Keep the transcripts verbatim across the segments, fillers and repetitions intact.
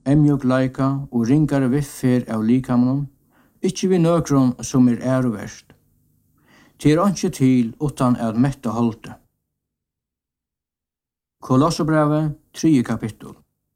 emjugleika og ringare viffer av likamnum, ikkje vi nøkron som er æroverst. Det er ikkje til utan at metta holde. Kolosserbrevet, tredje kapittel.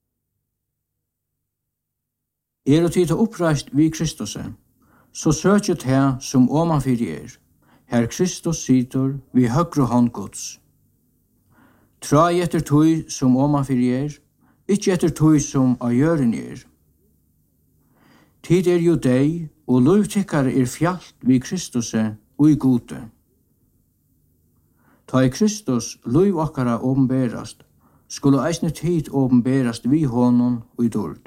Er og tid oppreist vi Kristuset, så søkjet her som omanfyr er, her Kristus sitter vi høgre hånd Guds. Trai etter tøy som omanfyr er, ikkje etter tøy som av gjøren er. Tid er jo deg, og lovtikkare er fjalt vi Kristuset og i gode. Ta i Kristus lov okkara åpenberast, skulle eisne tid åpenberast vi honom og i dord.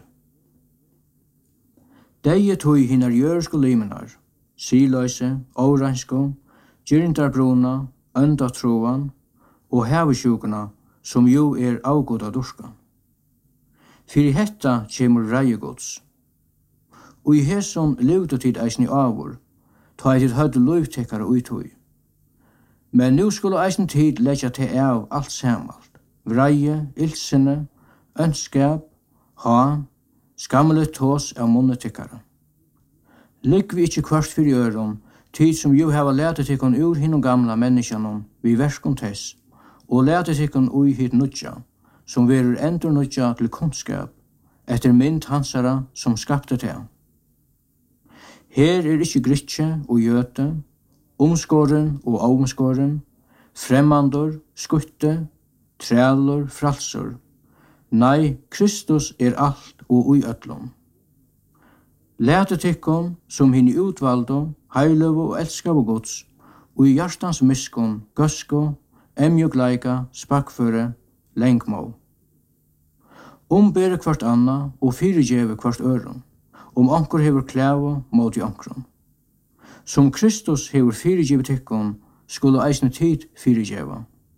Deie tog hinnar jørske limenar, siløse, åransko, gyrindarbruna, öndatroan og hevesjukene som jo er avgått av dorska. Fyri hetta kjemur reigods. Og i hesson levde tid eisne avur, ta i tid høyde lovtekkare uittøy. Men nu skulle eisne tid leggja til av alt samalt, vreie, ildsene, ønskap, han, skamlet tås av monnetykkare. Ligg vi ikkje kvart fyrir øron, tid som jo heva letet tikkun ur hinnom gamla menneskjanon vi verskon tess, og letet tikkun ui hit nudja, som verur endur nudja til kunnskap, etter mynd hansara som skapte til. Her er ikkje gritje og gjøte, omskåren og avomskåren, fremmandor, skutte, trælor, fralsor. Nei, Kristus er alt og ui ötlom. Læte tikkun som hinn utvaldo, heiløv og elskav og gods, og i hjartans miskun, gøsko, emjugleika, spakføre, lengmå. Ombere kvart anna og fyrirgjeve kvart øron, om anker hever klævo mot i ankron. Som Kristus hever fyrirgjeve tikkun, skulle eisne tid fyrirgjeva.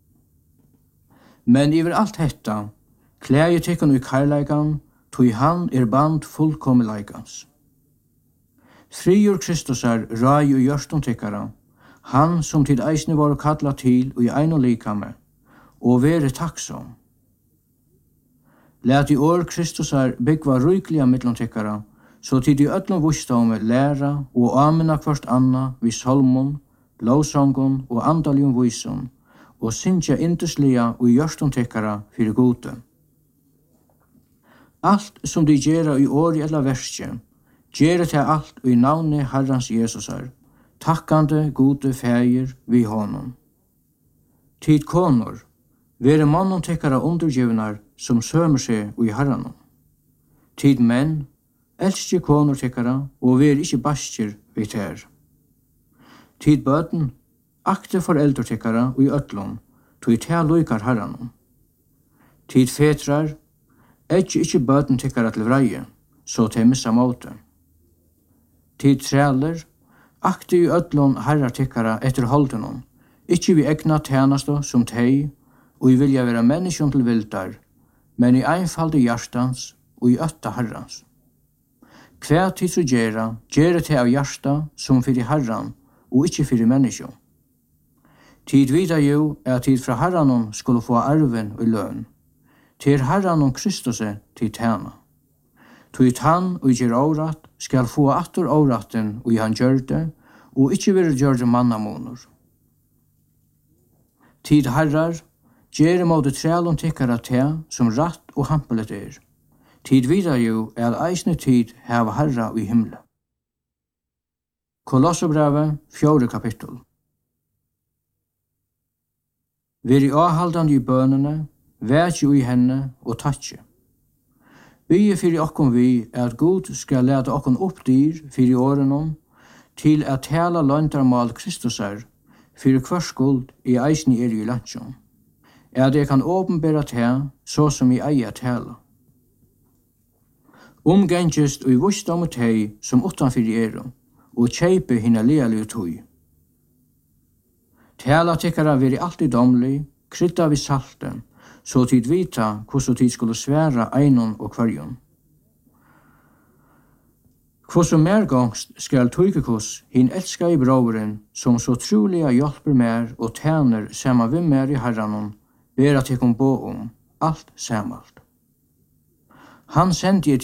Men iver alt hetta, klæje tikkun i karleikan, tog han er band fullkomleikans. Friur Kristus er rai og gjørston tikkara, han som tid eisne var kalla til og i eino likame, og vere takksom. Læt i år Kristus er byggva rykliga mittlom tikkara, så tid i öllom vustaume læra og amena kvart anna vi salmon, lovsongon og andalium vyson, og synsja induslia og gjørston tikkara fyrir gode. Alt som de gjera i åri eller verskje, gjere til alt i navne Herrans Jesusar, takkande gode feir vi honom. Tid konor, vere mannen tekkara undergivnar som sømer seg i Herranom. Tid menn, elskje konor tekkara og vere ikkje baskjer vi ter. Tid bøten, akte foreldre tekkara og i ötlom, tog te loikar Herranom. Tid fetrar, Etje ikkje bøten tikkara til vreie, så te missa måte. Tid træler, akte i ödlon herrar tikkara etter holdenon, ikkje vi egna tjenasto som tei, og i vilja vera menneskjon til vildar, men i einfalde hjartans og i ötta herrans. Hver tid så gjera, gjere te av hjarta som fyrir herran, og ikkje fyrir menneskjon. Tid vida jo er tid fra herranon skulle få arven og løn. Til Herran og Kristuset til tjena. Tog han og gjer årat, skal få atter åraten og i han gjørte, og ikkje vil gjøre mannamonor. Tid herrar, gjer måte trælon tikkara te, som ratt og hampelet er. Tid vidar jo er eisne tid heva herra i himle. Kolosserbrevet, fjorde kapittel. Veri avhaldande i bønene, vært jo i henne og takkje. Vi er fyrir okkom vi er at Gud skal lete okkom oppdyr fyrir årenom til at tala løntarmal Kristus er fyrir hver skuld i eisni er i landsjon. Er det kan åpenbæra til så som i eier tala. Omgengest og i vusdom og teg som utanfyrir er og kjeipe hinna lealige tøy. Tala tikkara veri alltid domlig, krydda vi salten, så tid vita hvordan tid skulle sværa einon og kvarjon. Hvordan mergångst skal tøykekos hin elska i broveren som så troliga hjelper mer og tjener saman vi mer i herranon, ber at jeg kom på om alt samalt. Han sendte